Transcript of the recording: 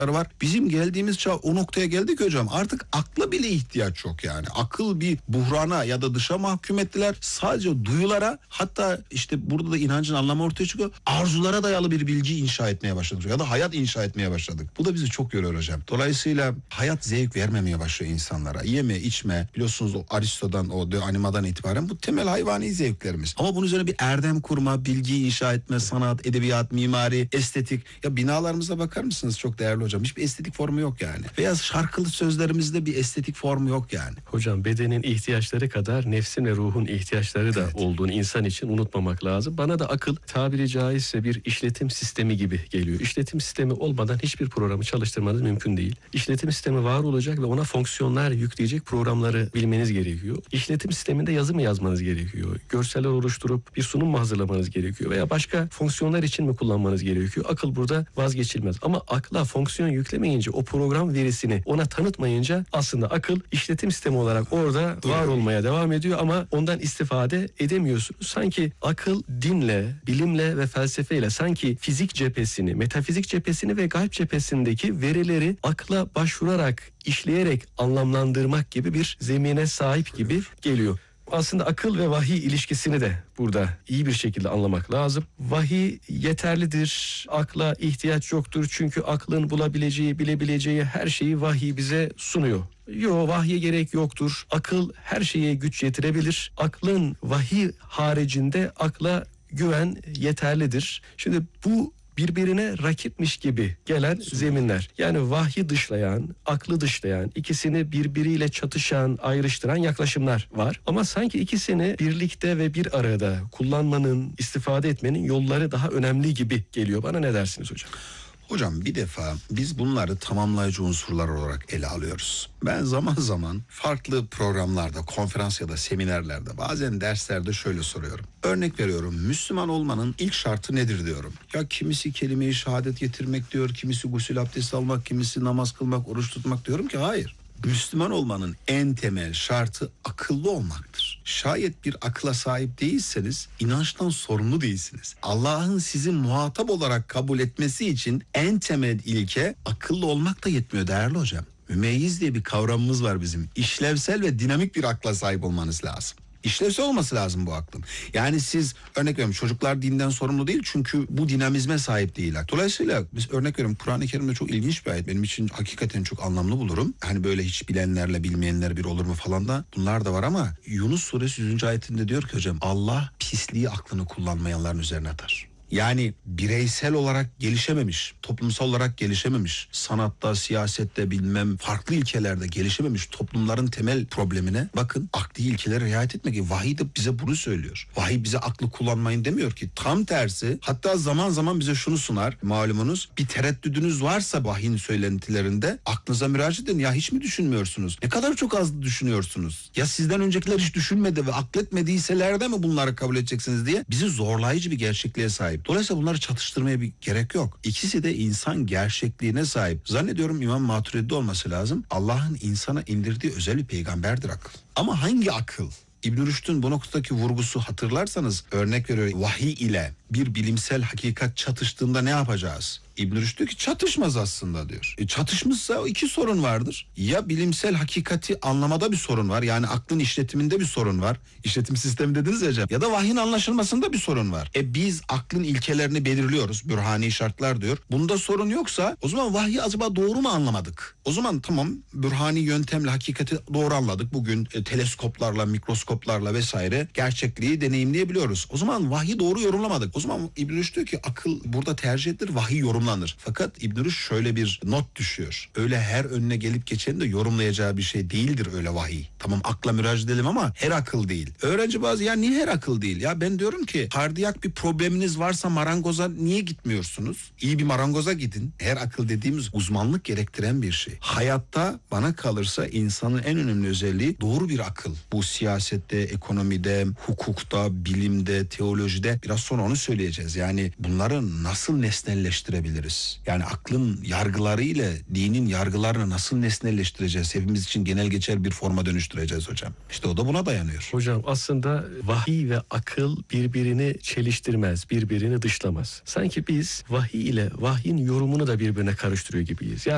var. Bizim geldiğimiz çağ o noktaya geldik hocam. Artık akla bile ihtiyaç yok yani. Akıl bir buhrana ya da dışa mahkum ettiler. Sadece duyulara, hatta işte burada da inancın anlamı ortaya çıkıyor. Arzulara dayalı bir bilgi inşa etmeye başladık. Ya da hayat inşa etmeye başladık. Bu da bizi çok yoruyor hocam. Dolayısıyla hayat zevk vermemeye başlıyor insanlara. Yeme, içme. Biliyorsunuz o Aristo'dan, o De Anima'dan itibaren bu temel hayvani zevklerimiz. Ama bunun üzerine bir erdem kurma, bilgi inşa etme, sanat, edebiyat, mimari, estetik. Ya binalarımıza bakar mısınız çok değerli hocam? Hiçbir estetik formu yok yani. Veya şarkılı sözlerimizde bir estetik formu yok yani. Hocam bedenin ihtiyaçları kadar nefsin ve ruhun ihtiyaçları da olduğunu insan için unutmamak lazım. Bana da akıl tabiri caizse bir işletim sistemi gibi geliyor. İşletim sistemi olmadan hiçbir programı çalıştırmanız mümkün değil. İşletim sistemi var olacak ve ona fonksiyonlar yükleyecek programları bilmeniz gerekiyor. İşletim sisteminde yazı mı yazmanız gerekiyor? Görseller oluşturup bir sunum mu hazırlamanız gerekiyor? Veya başka fonksiyonlar için mi kullanmanız gerekiyor? Akıl burada vazgeçilmez. Ama akla fonksiyon yüklemeyince, o program verisini ona tanıtmayınca aslında akıl işletim sistemi olarak orada var olmaya devam ediyor ama ondan istifade edemiyorsunuz. Sanki akıl dinle, bilimle ve felsefeyle sanki fizik cephesini, metafizik cephesini ve gayb cephesindeki verileri akla başvurarak, işleyerek anlamlandırmak gibi bir zemine sahip gibi geliyor. Aslında akıl ve vahiy ilişkisini de burada iyi bir şekilde anlamak lazım. Vahiy yeterlidir, akla ihtiyaç yoktur çünkü aklın bulabileceği, bilebileceği her şeyi vahiy bize sunuyor. Yok, vahye gerek yoktur. Akıl her şeye güç yetirebilir. Aklın vahiy haricinde akla güven yeterlidir. Şimdi bu birbirine rakipmiş gibi gelen zeminler. Yani vahyi dışlayan, aklı dışlayan, ikisini birbiriyle çatışan, ayrıştıran yaklaşımlar var. Ama sanki ikisini birlikte ve bir arada kullanmanın, istifade etmenin yolları daha önemli gibi geliyor. Bana ne dersiniz hocam? Hocam bir defa biz bunları tamamlayıcı unsurlar olarak ele alıyoruz. Ben zaman zaman farklı programlarda, konferans ya da seminerlerde, bazen derslerde şöyle soruyorum. Örnek veriyorum, Müslüman olmanın ilk şartı nedir diyorum. Ya kimisi kelime-i şehadet getirmek diyor, kimisi gusül abdesti almak, kimisi namaz kılmak, oruç tutmak, diyorum ki hayır. Müslüman olmanın en temel şartı akıllı olmaktır. Şayet bir akla sahip değilseniz inançtan sorumlu değilsiniz. Allah'ın sizi muhatap olarak kabul etmesi için en temel ilke akıllı olmak da yetmiyor değerli hocam. Mümeyyiz diye bir kavramımız var bizim. İşlevsel ve dinamik bir akla sahip olmanız lazım. İşlevsel olması lazım bu aklın. Yani siz örnek veriyorum, çocuklar dinden sorumlu değil çünkü bu dinamizme sahip değiller. Dolayısıyla biz örnek veriyorum, Kur'an-ı Kerim'de çok ilginç bir ayet. Benim için hakikaten çok anlamlı bulurum. Hani böyle hiç bilenlerle bilmeyenler bir olur mu falan da bunlar da var ama Yunus suresi 100. ayetinde diyor ki hocam, Allah pisliği aklını kullanmayanların üzerine atar. Yani bireysel olarak gelişememiş, toplumsal olarak gelişememiş, sanatta, siyasette bilmem farklı ilkelerde gelişememiş toplumların temel problemine bakın, akli ilkelere riayet etmek ki vahiy de bize bunu söylüyor. Vahiy bize aklı kullanmayın demiyor ki, tam tersi, hatta zaman zaman bize şunu sunar malumunuz, bir tereddüdünüz varsa vahyin söylentilerinde aklınıza müracaat edin. Ya hiç mi düşünmüyorsunuz? Ne kadar çok az düşünüyorsunuz? Ya sizden öncekiler hiç düşünmedi ve akletmediyselerde mi bunları kabul edeceksiniz diye bizi zorlayıcı bir gerçekliğe sahip. Dolayısıyla bunları çatıştırmaya bir gerek yok. İkisi de insan gerçekliğine sahip. Zannediyorum İmam Maturidi olması lazım. Allah'ın insana indirdiği özel bir peygamberdir akıl. Ama hangi akıl? İbn Rüşd'ün bu noktadaki vurgusu, hatırlarsanız örnek veriyor, vahiy ile bir bilimsel hakikat çatıştığında ne yapacağız? İbn Rüşd diyor ki çatışmaz aslında diyor. Çatışmışsa iki sorun vardır. Ya bilimsel hakikati anlamada bir sorun var. Yani aklın işletiminde bir sorun var. İşletim sistemi dediniz ya hocam. Ya da vahyin anlaşılmasında bir sorun var. Biz aklın ilkelerini belirliyoruz. Bürhani şartlar diyor. Bunda sorun yoksa o zaman vahyi acaba doğru mu anlamadık? O zaman tamam, bürhani yöntemle hakikati doğru anladık. Bugün teleskoplarla, mikroskoplarla vesaire gerçekliği deneyimleyebiliyoruz. O zaman vahyi doğru yorumlamadık. O zaman İbn Rüşd diyor ki akıl burada tercih edilir, vahiy yorumlanır. Fakat İbn Rüşd şöyle bir not düşüyor. Öyle her önüne gelip geçeni de yorumlayacağı bir şey değildir öyle vahiy. Tamam, akla müracaat edelim ama her akıl değil. Öğrenci bazı, ya niye her akıl değil? Ya ben diyorum ki kardiyak bir probleminiz varsa marangoza niye gitmiyorsunuz? İyi bir marangoza gidin. Her akıl dediğimiz uzmanlık gerektiren bir şey. Hayatta bana kalırsa insanın en önemli özelliği doğru bir akıl. Bu siyasette, ekonomide, hukukta, bilimde, teolojide biraz sonra onu söyleyeceğiz. Yani bunları nasıl nesnelleştirebiliriz? Yani aklın yargıları ile dinin yargılarını nasıl nesnelleştireceğiz? Hepimiz için genel geçer bir forma dönüştüreceğiz hocam. İşte o da buna dayanıyor. Hocam aslında vahiy ve akıl birbirini çeliştirmez, birbirini dışlamaz. Sanki biz vahiy ile vahyin yorumunu da birbirine karıştırıyor gibiyiz. Yani